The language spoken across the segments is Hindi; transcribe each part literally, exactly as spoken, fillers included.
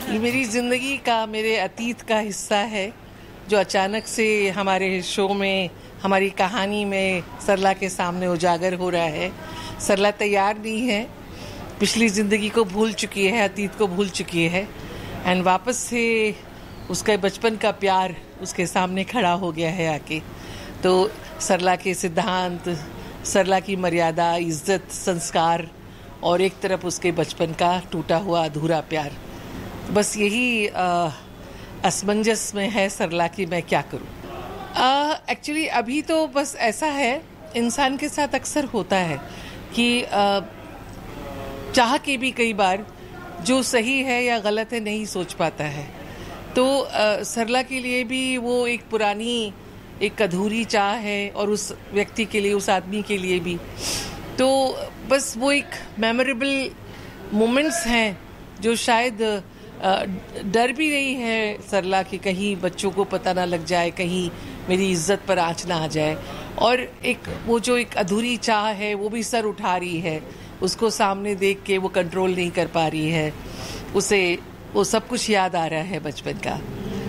ये मेरी ज़िंदगी का, मेरे अतीत का हिस्सा है, जो अचानक से हमारे शो में, हमारी कहानी में सरला के सामने उजागर हो रहा है। सरला तैयार नहीं है, पिछली ज़िंदगी को भूल चुकी है, अतीत को भूल चुकी है, एंड वापस से उसका बचपन का प्यार उसके सामने खड़ा हो गया है आके। तो सरला के सिद्धांत, सरला की मर्यादा, इज्जत, संस्कार और एक तरफ उसके बचपन का टूटा हुआ अधूरा प्यार, बस यही असमंजस में है सरला की मैं क्या करूं। एक्चुअली अभी तो बस ऐसा है, इंसान के साथ अक्सर होता है कि आ, चाह के भी कई बार जो सही है या गलत है नहीं सोच पाता है। तो आ, सरला के लिए भी वो एक पुरानी, एक अधूरी चाह है, और उस व्यक्ति के लिए, उस आदमी के लिए भी। तो बस वो एक मेमोरेबल मोमेंट्स हैं जो शायद डर भी रही है सरला कि कहीं बच्चों को पता ना लग जाए, कहीं मेरी इज्जत पर आँच ना आ जाए, और एक वो जो एक अधूरी चाह है वो भी सर उठा रही है, उसको सामने देख के वो कंट्रोल नहीं कर पा रही है, उसे वो सब कुछ याद आ रहा है बचपन का।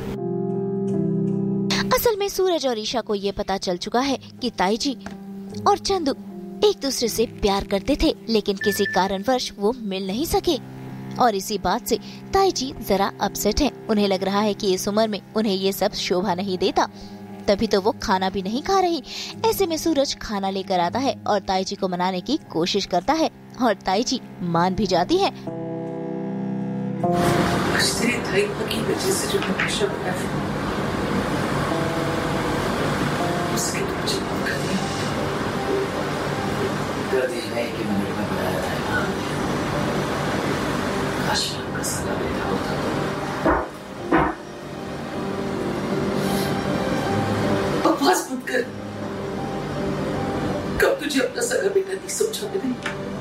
असल में सूरज और ईशा को ये पता चल चुका है कि ताई जी और चंदू एक दूसरे से प्यार करते थे, लेकिन किसी कारणवश वो मिल नहीं सके, और इसी बात से ताई जी जरा अपसेट हैं। उन्हें लग रहा है कि इस उम्र में उन्हें ये सब शोभा नहीं देता, तभी तो वो खाना भी नहीं खा रही। ऐसे में सूरज खाना लेकर आता है और ताई जी को मनाने की कोशिश करता है, और ताई जी मान भी जाती है। बकवास मत कर। कब तुझे अपना सगा बेटा नहीं समझा मैंने?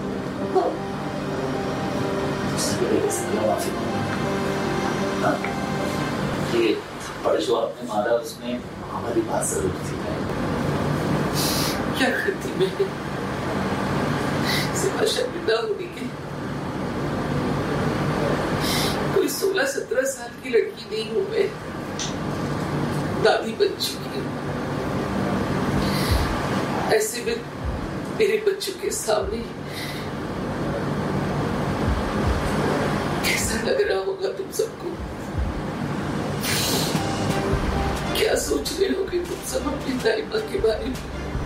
ये थप्पड़ जो आपने मारा उसमें हमारी बात जरूर थी। क्या करती मैं? सिर्फ शर्मिंदा होने की। कोई सोलह सत्रह साल की लड़की नहीं हूँ मैं, दादी बन चुकी हूँ। ऐसे में मेरे बच्चों के सामने कैसा लग रहा होगा तुम सबको? क्या सोच रहे होगे तुम सब अपनी दाई माँ के बारे में?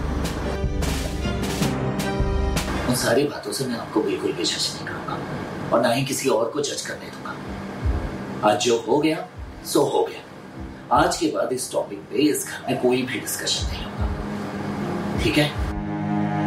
उन सारी बातों से मैं आपको बिल्कुल भी जज नहीं करूंगा, और ना ही किसी और को जज करने दूंगा। आज जो हो गया सो हो गया। आज के बाद इस टॉपिक पे इस घर में कोई भी डिस्कशन नहीं होगा, ठीक है?